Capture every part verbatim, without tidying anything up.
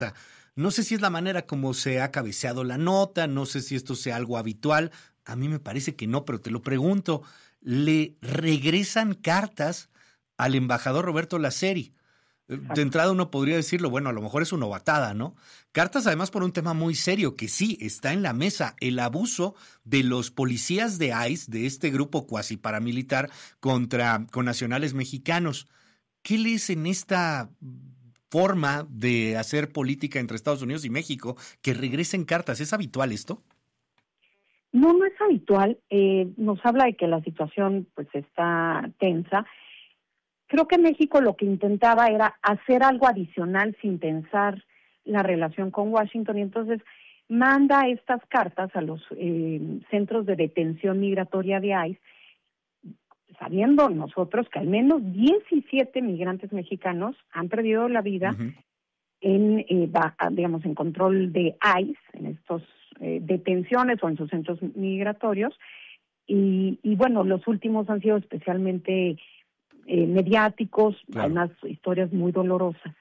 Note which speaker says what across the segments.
Speaker 1: No sé si es la manera como se ha cabeceado la nota, no sé si esto sea algo habitual. A mí me parece que no, pero te lo pregunto. ¿Le regresan cartas al embajador Roberto Laceri? De entrada uno podría decirlo, bueno, a lo mejor es una novatada, ¿no? Cartas además por un tema muy serio que sí está en la mesa, el abuso de los policías de I C E, de este grupo cuasi paramilitar contra connacionales mexicanos. ¿Qué lees en esta forma de hacer política entre Estados Unidos y México que regresen cartas? ¿Es habitual esto?
Speaker 2: No, no es habitual. Eh, nos habla de que la situación pues está tensa. Creo que México lo que intentaba era hacer algo adicional sin pensar la relación con Washington y entonces manda estas cartas a los eh, centros de detención migratoria de I C E, sabiendo nosotros que al menos diecisiete migrantes mexicanos han perdido la vida uh-huh. en, eh, digamos, en control de I C E, en estos eh, detenciones o en sus centros migratorios. Y, y bueno, los últimos han sido especialmente Eh, mediáticos, claro. Además historias muy dolorosas.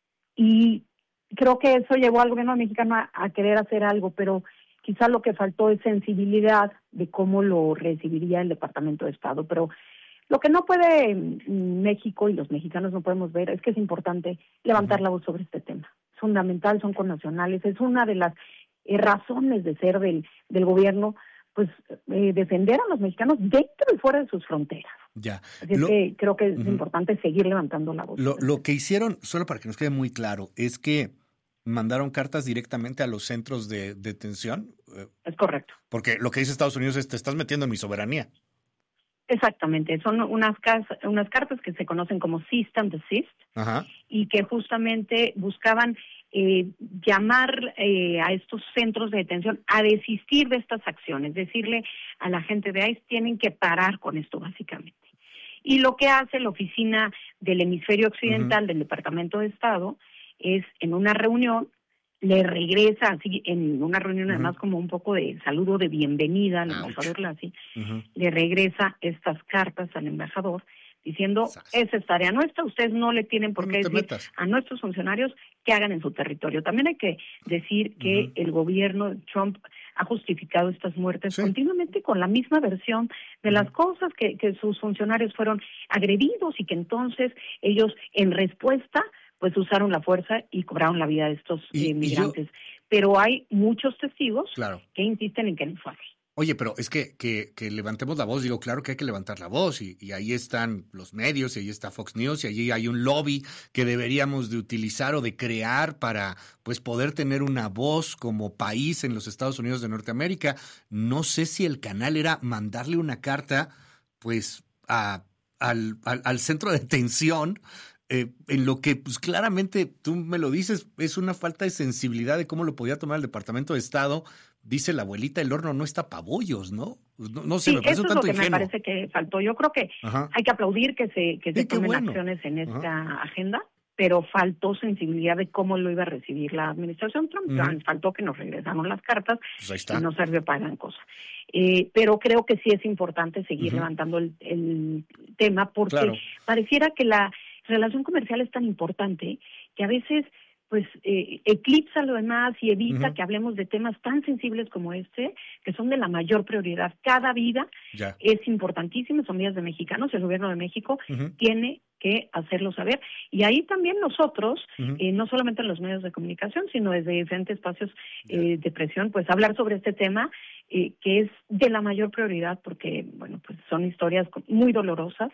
Speaker 2: Y creo que eso llevó al gobierno mexicano a, a querer hacer algo, pero quizá lo que faltó es sensibilidad de cómo lo recibiría el Departamento de Estado. Pero lo que no puede México y los mexicanos no podemos ver es que es importante levantar uh-huh. la voz sobre este tema. Es fundamental, son connacionales, es una de las eh, razones de ser del, del gobierno, pues eh, defender a los mexicanos dentro y fuera de sus fronteras.
Speaker 1: Ya.
Speaker 2: Así es
Speaker 1: lo,
Speaker 2: que creo que es
Speaker 1: uh-huh.
Speaker 2: importante seguir levantando la voz.
Speaker 1: Lo, lo que hicieron, solo para que nos quede muy claro, es que mandaron cartas directamente a los centros de detención.
Speaker 2: Es correcto.
Speaker 1: Porque lo que dice Estados Unidos es, te estás metiendo en mi soberanía.
Speaker 2: Exactamente, son unas, cas- unas cartas que se conocen como cease and desist,
Speaker 1: Ajá.
Speaker 2: y que justamente buscaban eh, llamar eh, a estos centros de detención a desistir de estas acciones, decirle a la gente de I C E tienen que parar con esto básicamente. Y lo que hace la oficina del hemisferio occidental uh-huh. del Departamento de Estado es en una reunión le regresa, así en una reunión uh-huh. además como un poco de saludo de bienvenida al embajador Laceri, uh-huh. le regresa estas cartas al embajador diciendo, esa es tarea nuestra, ustedes no le tienen por qué no decir metas. A nuestros funcionarios que hagan en su territorio. También hay que decir que uh-huh. el gobierno de Trump ha justificado estas muertes sí. continuamente con la misma versión de uh-huh. las cosas, que, que sus funcionarios fueron agredidos y que entonces ellos en respuesta pues usaron la fuerza y cobraron la vida de estos
Speaker 1: y,
Speaker 2: eh, migrantes.
Speaker 1: Y yo...
Speaker 2: Pero hay muchos testigos
Speaker 1: claro.
Speaker 2: que insisten en que no fue así.
Speaker 1: Oye, pero es que, que, que levantemos la voz, digo, claro que hay que levantar la voz y, y ahí están los medios y ahí está Fox News y allí hay un lobby que deberíamos de utilizar o de crear para pues poder tener una voz como país en los Estados Unidos de Norteamérica. No sé si el canal era mandarle una carta pues a, al, al, al centro de detención. Eh, en lo que, pues claramente, tú me lo dices, es una falta de sensibilidad de cómo lo podía tomar el Departamento de Estado. Dice la abuelita, el horno no está pa' bollos, ¿no? No, no sé,
Speaker 2: sí,
Speaker 1: me parece un
Speaker 2: eso
Speaker 1: tanto
Speaker 2: es lo que
Speaker 1: ingenuo.
Speaker 2: me parece que faltó. Yo creo que Ajá. hay que aplaudir que se que se
Speaker 1: sí,
Speaker 2: tomen
Speaker 1: bueno.
Speaker 2: acciones en esta
Speaker 1: Ajá.
Speaker 2: agenda, pero faltó sensibilidad de cómo lo iba a recibir la administración Trump. Uh-huh. Faltó que nos regresaron las cartas
Speaker 1: pues ahí está.
Speaker 2: y no sirvió para gran cosa. Eh, pero creo que sí es importante seguir uh-huh. levantando el, el tema porque claro. pareciera que la relación comercial es tan importante que a veces pues eh, eclipsa lo demás y evita uh-huh. que hablemos de temas tan sensibles como este, que son de la mayor prioridad. Cada vida
Speaker 1: ya.
Speaker 2: es importantísima, son vidas de mexicanos, el gobierno de México uh-huh. tiene que hacerlo saber. Y ahí también nosotros, uh-huh. eh, no solamente en los medios de comunicación, sino desde diferentes espacios eh, de presión, pues hablar sobre este tema, eh, que es de la mayor prioridad, porque, bueno, pues son historias muy dolorosas,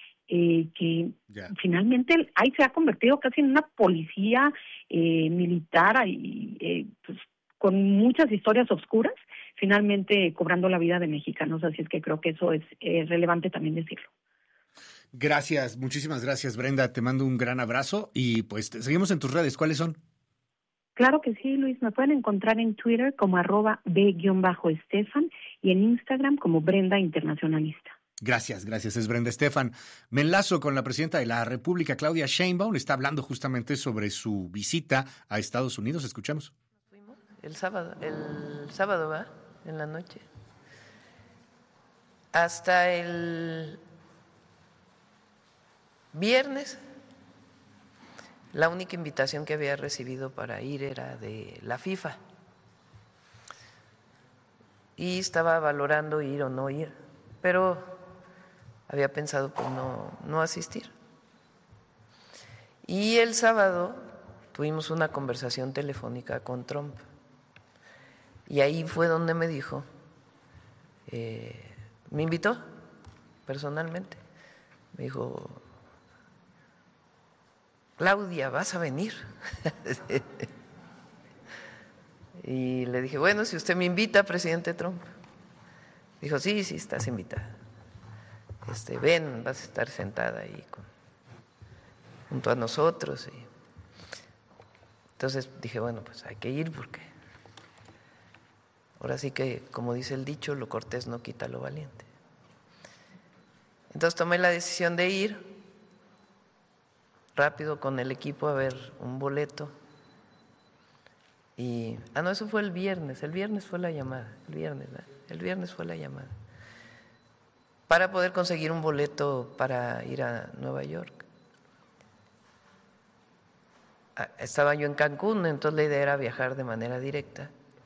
Speaker 2: Eh, que yeah. finalmente ahí se ha convertido casi en una policía eh, militar y eh, pues, con muchas historias oscuras, finalmente cobrando la vida de mexicanos, así es que creo que eso es eh, relevante también decirlo.
Speaker 1: Gracias, muchísimas gracias, Brenda, te mando un gran abrazo y pues te seguimos en tus redes, ¿cuáles son?
Speaker 2: Claro que sí, Luis, me pueden encontrar en Twitter como arroba B-Estefan y en Instagram como Brenda Internacionalista.
Speaker 1: Gracias, gracias. Es Brenda Estefan. Me enlazo con la presidenta de la República, Claudia Sheinbaum. Está hablando justamente sobre su visita a Estados Unidos. Escuchamos.
Speaker 3: Nos fuimos el sábado, el sábado, ¿va? En la noche. Hasta el viernes la única invitación que había recibido para ir era de la FIFA. Y estaba valorando ir o no ir, pero había pensado pues no, no asistir. Y el sábado tuvimos una conversación telefónica con Trump. Y ahí fue donde me dijo, eh, me invitó personalmente, me dijo, Claudia, ¿vas a venir? Y le dije, bueno, si usted me invita, presidente Trump. Dijo, sí, sí, estás invitada. Este, ven, vas a estar sentada ahí con, junto a nosotros. Y entonces dije, bueno, pues hay que ir porque ahora sí que, como dice el dicho, lo cortés no quita lo valiente. Entonces tomé la decisión de ir rápido con el equipo a ver un boleto. Y, ah, no, eso fue el viernes, el viernes fue la llamada, el viernes, ¿verdad? El viernes fue la llamada, para poder conseguir un boleto para ir a Nueva York. Estaba yo en Cancún, entonces la idea era viajar de manera directa.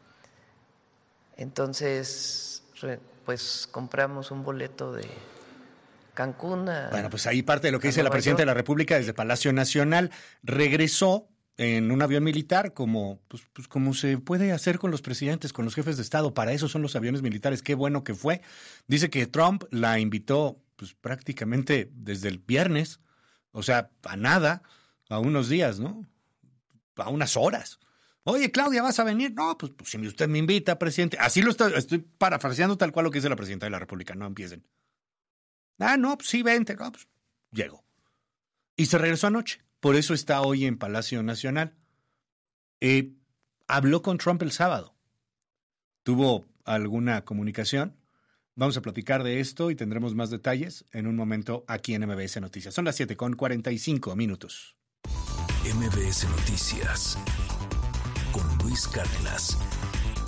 Speaker 3: Entonces, pues compramos un boleto de Cancún a,
Speaker 1: bueno, pues ahí parte de lo que dice la
Speaker 3: Nueva
Speaker 1: presidenta
Speaker 3: York.
Speaker 1: de la República desde Palacio Nacional. Regresó en un avión militar, como, pues, pues como se puede hacer con los presidentes, con los jefes de Estado. Para eso son los aviones militares. Qué bueno que fue. Dice que Trump la invitó pues prácticamente desde el viernes, o sea, a nada, a unos días, ¿no? A unas horas. Oye, Claudia, ¿vas a venir? No, pues, pues si usted me invita, presidente. Así lo estoy, estoy parafraseando tal cual lo que dice la presidenta de la República. No empiecen. Ah, no, pues sí, vente. No, pues llego. Y se regresó anoche. Por eso está hoy en Palacio Nacional. Eh, habló con Trump el sábado. ¿Tuvo alguna comunicación? Vamos a platicar de esto y tendremos más detalles en un momento aquí en M B S Noticias. Son las siete con cuarenta y cinco minutos.
Speaker 4: M B S Noticias con Luis Cárdenas.